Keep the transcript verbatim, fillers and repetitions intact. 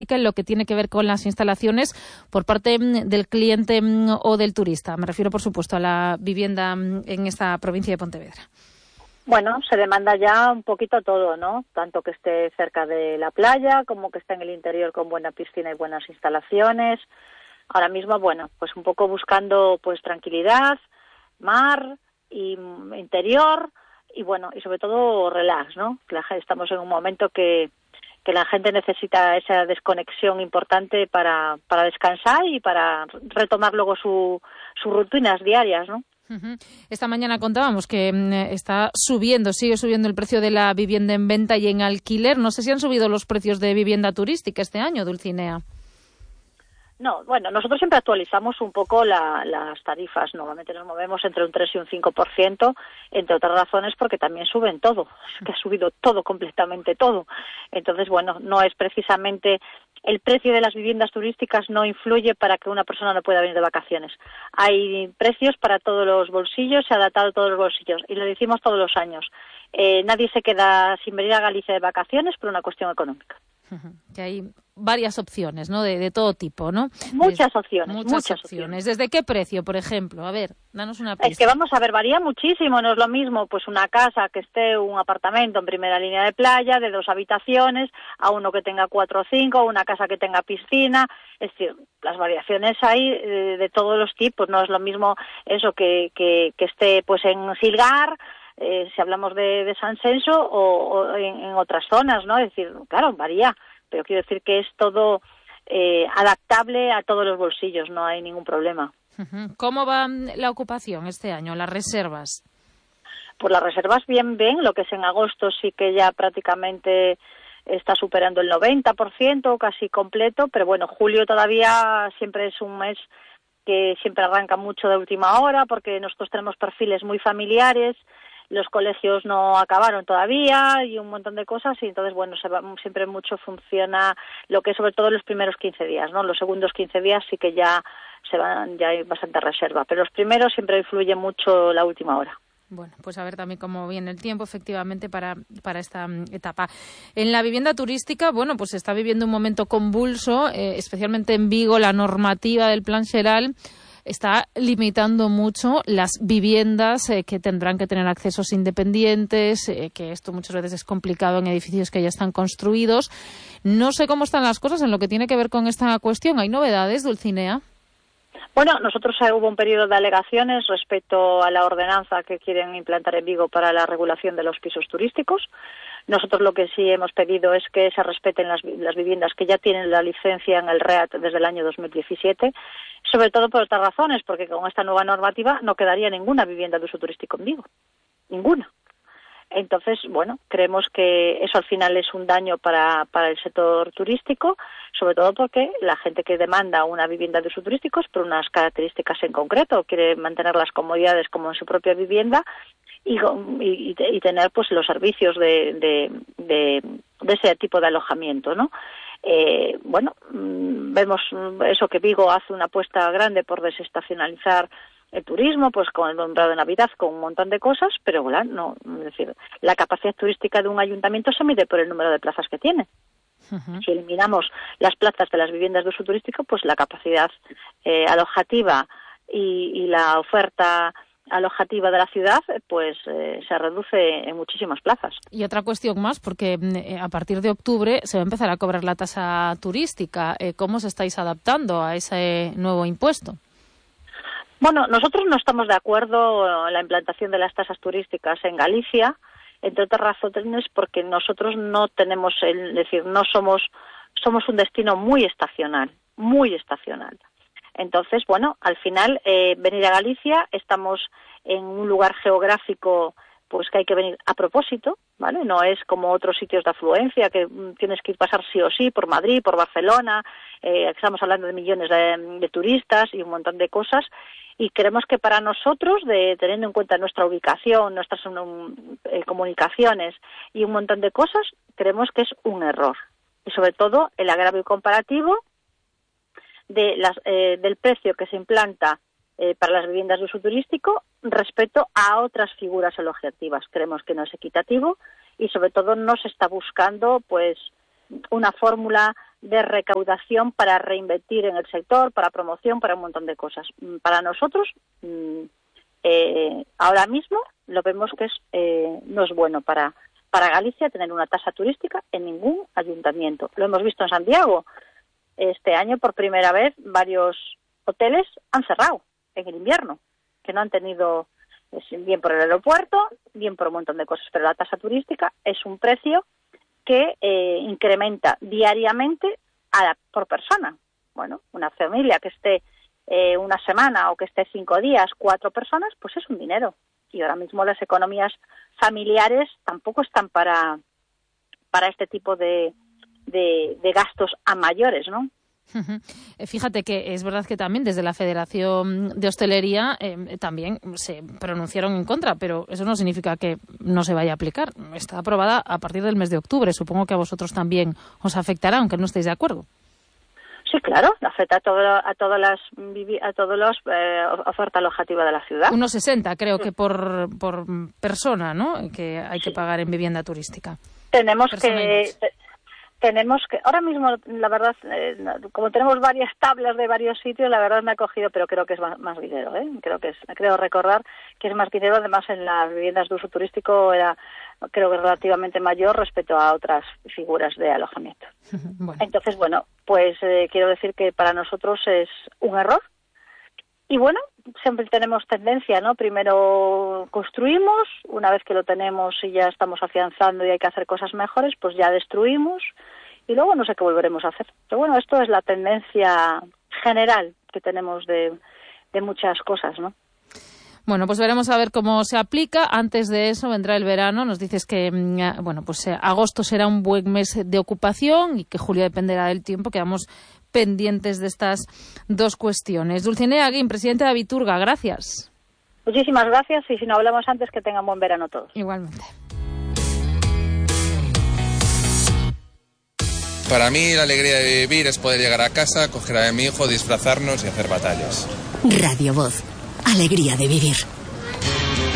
turística en lo que tiene que ver con las instalaciones por parte del cliente o del turista. Me refiero, por supuesto, a la vivienda en esta provincia de Pontevedra. Bueno, se demanda ya un poquito todo, ¿no? Tanto que esté cerca de la playa como que esté en el interior con buena piscina y buenas instalaciones. Ahora mismo, bueno, pues un poco buscando pues tranquilidad, mar y interior y bueno, y sobre todo relax, ¿no? Estamos en un momento que, que la gente necesita esa desconexión importante para, para descansar y para retomar luego su, sus rutinas diarias, ¿no? Esta mañana contábamos que está subiendo, sigue subiendo el precio de la vivienda en venta y en alquiler. No sé si han subido los precios de vivienda turística este año, Dulcinea. No, bueno, nosotros siempre actualizamos un poco la, las tarifas. Normalmente nos movemos entre un tres y un cinco por ciento, entre otras razones porque también suben todo. Es que ha subido todo, completamente todo. Entonces, bueno, no es precisamente... El precio de las viviendas turísticas no influye para que una persona no pueda venir de vacaciones. Hay precios para todos los bolsillos, se ha adaptado a todos los bolsillos y lo decimos todos los años. Eh, nadie se queda sin venir a Galicia de vacaciones por una cuestión económica. Que hay varias opciones, ¿no? De, de todo tipo, ¿no? Muchas opciones, muchas, muchas opciones. opciones. ¿Desde qué precio, por ejemplo? A ver, danos una pista. Es que vamos a ver, varía muchísimo, no es lo mismo pues una casa que esté, un apartamento en primera línea de playa, de dos habitaciones, a uno que tenga cuatro o cinco, una casa que tenga piscina, es decir, las variaciones hay eh, de todos los tipos, no es lo mismo eso que, que, que esté pues en Silgar, eh, si hablamos de, de San Censo o, o en, en otras zonas, ¿no? Es decir, claro, varía, pero quiero decir que es todo eh, adaptable a todos los bolsillos, no hay ningún problema. ¿Cómo va la ocupación este año, las reservas? Pues las reservas bien, bien, lo que es en agosto sí que ya prácticamente está superando el noventa por ciento, casi completo, pero bueno, julio todavía siempre es un mes que siempre arranca mucho de última hora porque nosotros tenemos perfiles muy familiares, los colegios no acabaron todavía y un montón de cosas y entonces, bueno, se va, siempre mucho funciona lo que es sobre todo los primeros quince días, ¿no? Los segundos quince días sí que ya se van, ya hay bastante reserva, pero los primeros siempre influye mucho la última hora. Bueno, pues a ver también cómo viene el tiempo, efectivamente, para, para esta um, etapa. En la vivienda turística, bueno, pues se está viviendo un momento convulso, eh, especialmente en Vigo, la normativa del Plan Xeral está limitando mucho las viviendas eh, que tendrán que tener accesos independientes, eh, que esto muchas veces es complicado en edificios que ya están construidos. No sé cómo están las cosas en lo que tiene que ver con esta cuestión. ¿Hay novedades, Dulcinea? Bueno, nosotros eh, hubo un periodo de alegaciones respecto a la ordenanza que quieren implantar en Vigo para la regulación de los pisos turísticos. Nosotros lo que sí hemos pedido es que se respeten las, las viviendas que ya tienen la licencia en el R E A T desde el año dos mil diecisiete, sobre todo por otras razones, porque con esta nueva normativa no quedaría ninguna vivienda de uso turístico en Vigo, ninguna. Entonces, bueno, creemos que eso al final es un daño para, para el sector turístico, sobre todo porque la gente que demanda una vivienda de uso turístico es por unas características en concreto, quiere mantener las comodidades como en su propia vivienda y, y, y tener pues los servicios de, de, de, de ese tipo de alojamiento, ¿no? Eh, bueno, vemos eso que Vigo hace una apuesta grande por desestacionalizar el turismo, pues con el nombrado de Navidad, con un montón de cosas, pero bueno, no, es decir, la capacidad turística de un ayuntamiento se mide por el número de plazas que tiene. Uh-huh. Si eliminamos las plazas de las viviendas de uso turístico, pues la capacidad eh, alojativa y, y la oferta alojativa de la ciudad, pues eh, se reduce en muchísimas plazas. Y otra cuestión más, porque eh, a partir de octubre se va a empezar a cobrar la tasa turística. Eh, ¿Cómo os estáis adaptando a ese nuevo impuesto? Bueno, nosotros no estamos de acuerdo en la implantación de las tasas turísticas en Galicia, entre otras razones porque nosotros no tenemos, el, es decir, no somos, somos un destino muy estacional, muy estacional. Entonces, bueno, al final, eh, venir a Galicia, estamos en un lugar geográfico pues que hay que venir a propósito, ¿vale? No es como otros sitios de afluencia que tienes que ir pasar sí o sí por Madrid, por Barcelona, eh, estamos hablando de millones de, de turistas y un montón de cosas, y creemos que para nosotros, de, teniendo en cuenta nuestra ubicación, nuestras um, eh, comunicaciones y un montón de cosas, creemos que es un error. Y sobre todo el agravio comparativo de las, eh, del precio que se implanta eh, para las viviendas de uso turístico respecto a otras figuras alojativas. Creemos que no es equitativo y sobre todo no se está buscando pues una fórmula de recaudación para reinvertir en el sector, para promoción, para un montón de cosas. Para nosotros, eh, ahora mismo lo vemos que es eh, no es bueno para, para Galicia tener una tasa turística en ningún ayuntamiento. Lo hemos visto en Santiago. Este año, por primera vez, varios hoteles han cerrado en el invierno, que no han tenido, bien por el aeropuerto, bien por un montón de cosas, pero la tasa turística es un precio que eh, incrementa diariamente a la, por persona. Bueno, una familia que esté eh, una semana o que esté cinco días, cuatro personas, pues es un dinero. Y ahora mismo las economías familiares tampoco están para, para este tipo de De, de gastos a mayores, ¿no? Fíjate que es verdad que también desde la Federación de Hostelería eh, también se pronunciaron en contra, pero eso no significa que no se vaya a aplicar. Está aprobada a partir del mes de octubre. Supongo que a vosotros también os afectará, aunque no estéis de acuerdo. Sí, claro, afecta a, todo, a todas las a todos los eh, oferta alojativa de la ciudad. Unos sesenta, creo que por, por persona, ¿no? Que hay que pagar en vivienda turística. Tenemos que... Tenemos que, ahora mismo, la verdad, eh, como tenemos varias tablas de varios sitios, la verdad me ha cogido, pero creo que es más, más dinero, ¿eh? Creo que es, creo recordar que es más dinero, además en las viviendas de uso turístico era, creo que relativamente mayor respecto a otras figuras de alojamiento. Bueno. Entonces, bueno, pues eh, quiero decir que para nosotros es un error. Y bueno, siempre tenemos tendencia, ¿no? Primero construimos, una vez que lo tenemos y ya estamos afianzando y hay que hacer cosas mejores, pues ya destruimos y luego no sé qué volveremos a hacer. Pero bueno, esto es la tendencia general que tenemos de, de muchas cosas, ¿no? Bueno, pues veremos a ver cómo se aplica. Antes de eso vendrá el verano. Nos dices que, bueno, pues eh, agosto será un buen mes de ocupación y que julio dependerá del tiempo. Quedamos pendientes de estas dos cuestiones. Dulcinea Aguín, presidenta de Abiturga, gracias. Muchísimas gracias y si no hablamos antes, que tengan buen verano todos. Igualmente. Para mí la alegría de vivir es poder llegar a casa, coger a mi hijo, disfrazarnos y hacer batallas. Radio Voz. Alegría de vivir.